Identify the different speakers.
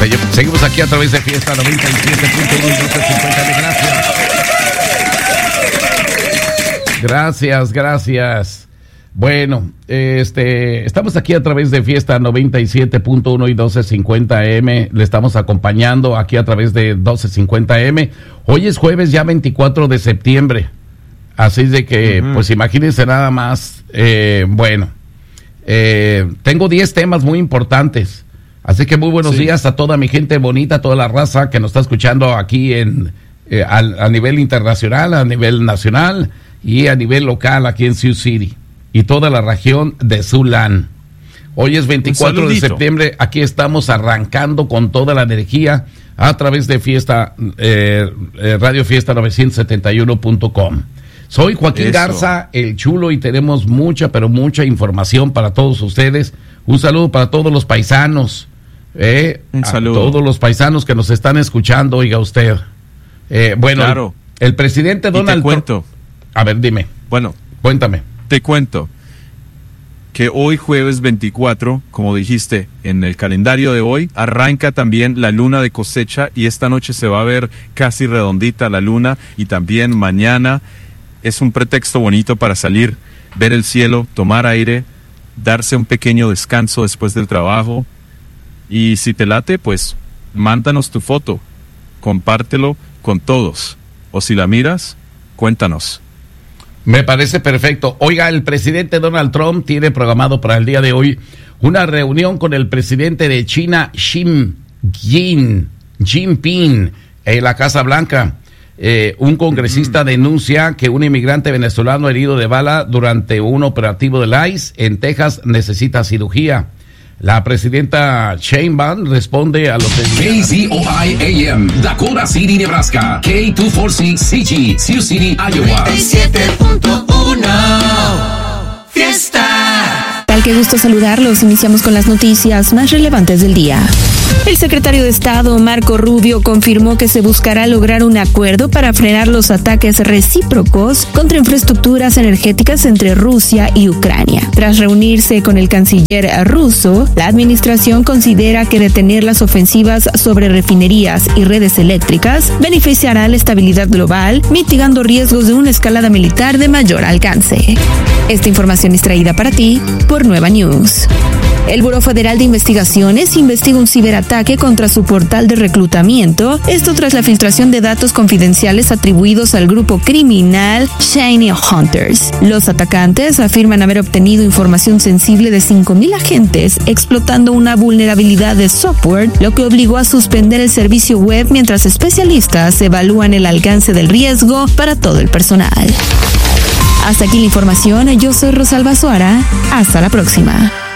Speaker 1: Seguimos aquí a través de Fiesta 97.1 y 1250. Gracias. Bueno, estamos aquí a través de Fiesta 97.1 y 1250 AM. Le estamos acompañando aquí a través de 1250 AM. Hoy es jueves ya 24 de septiembre. Así de que, pues imagínense nada más. Tengo 10 temas muy importantes. Así que muy buenos días a toda mi gente bonita, toda la raza que nos está escuchando aquí a nivel internacional, a nivel nacional y a nivel local aquí en Sioux City y toda la región de Siouxland. Hoy es 24 de septiembre, aquí estamos arrancando con toda la energía a través de Fiesta, Radio Fiesta 971.com. Soy Joaquín Garza, el Chulo, y tenemos mucha información para todos ustedes. Un saludo para todos los paisanos,
Speaker 2: un saludo
Speaker 1: a todos los paisanos que nos están escuchando, oiga usted.
Speaker 2: Claro.
Speaker 1: El presidente Donald Trump. A ver, dime.
Speaker 2: Bueno,
Speaker 1: cuéntame.
Speaker 2: Te cuento que hoy jueves 24, como dijiste, en el calendario de hoy, arranca también la luna de cosecha y esta noche se va a ver casi redondita la luna y también mañana es un pretexto bonito para salir, ver el cielo, tomar aire, darse un pequeño descanso después del trabajo y si te late, pues mándanos tu foto, compártelo con todos o si la miras, cuéntanos.
Speaker 1: Me parece perfecto. Oiga, el presidente Donald Trump tiene programado para el día de hoy una reunión con el presidente de China, Xi Jinping, en la Casa Blanca. Un congresista denuncia que un inmigrante venezolano herido de bala durante un operativo del ICE en Texas necesita cirugía. La presidenta Sheinbaum responde a los...
Speaker 3: KZOI AM, Dakota City, Nebraska. K246CG, Sioux City, Iowa.
Speaker 4: 97.1 Fiesta.
Speaker 5: Tal, qué gusto saludarlos. Iniciamos con las noticias más relevantes del día. El secretario de Estado, Marco Rubio, confirmó que se buscará lograr un acuerdo para frenar los ataques recíprocos contra infraestructuras energéticas entre Rusia y Ucrania. Tras reunirse con el canciller ruso, la administración considera que detener las ofensivas sobre refinerías y redes eléctricas beneficiará la estabilidad global, mitigando riesgos de una escalada militar de mayor alcance. Esta información es traída para ti por Nueva News. El Buró Federal de Investigaciones investiga un ciberataque contra su portal de reclutamiento, esto tras la filtración de datos confidenciales atribuidos al grupo criminal Shiny Hunters. Los atacantes afirman haber obtenido información sensible de 5,000 agentes, explotando una vulnerabilidad de software, lo que obligó a suspender el servicio web mientras especialistas evalúan el alcance del riesgo para todo el personal. Hasta aquí la información, yo soy Rosalba Suara, hasta la próxima.